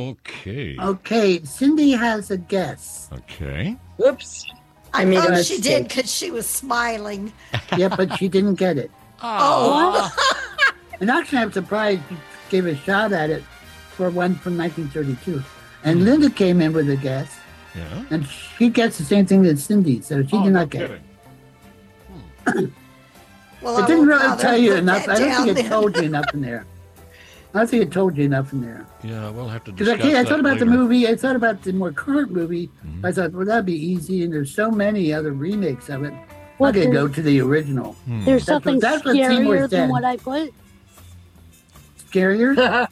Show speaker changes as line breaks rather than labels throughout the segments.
Okay.
Okay, Cindy has a guess.
Okay.
Whoops.
I
made a
thought she
mistake.
did because she was smiling.
Yeah, but she didn't get it.
Oh,
And actually, I'm surprised you gave a shot at it for one from 1932. And Linda came in with a guess,
Yeah.
and she gets the same thing as Cindy, so she did
no
not get it.
kidding.
well,
It
I
didn't
won't
really
bother
tell
to
you
put
enough.
that
I don't
down
think it
then.
told you enough in there. I don't think it told you enough in there.
Yeah, we'll have to
Because
discuss
I
that
thought about the
later.
movie. I thought about the more current movie. I thought, well, that'd be easy. And there's so many other remakes of it.
Well,
I'm going to
there's-
go to the original.
There's
That's
something
what Seymour
scarier
said.
than what I put.
Scarier?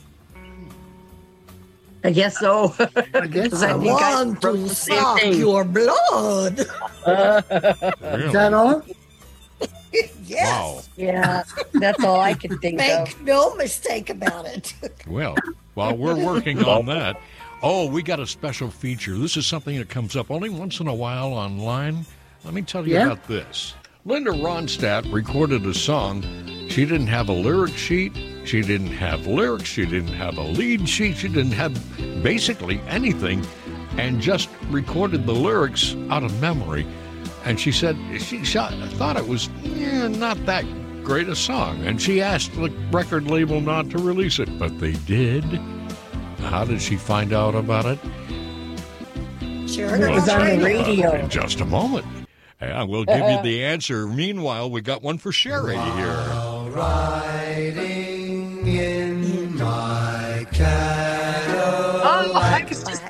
I guess so.
I guess
Because I
so.
think I
Want
wrote
to
the same
suck
thing.
your blood.
Really?
Is that all?
Yes.
Wow.
Yeah, that's all I can think of.
Make no mistake about it.
Well, while we're working on that, we got a special feature. This is something that comes up only once in a while online. Let me tell you
Yeah?
about this. Linda Ronstadt recorded a song. She didn't have a lyric sheet. She didn't have lyrics. She didn't have a lead sheet. She didn't have basically anything, and just recorded the lyrics out of memory. And she said she thought it was not that great a song. And she asked the record label not to release it, but they did. How did she find out about it?
She heard it
It was on the radio.
In just a moment. Yeah, we'll give you the answer. Meanwhile, we got one for Sherry here.
Riding in my Cadillac.
Oh, I could just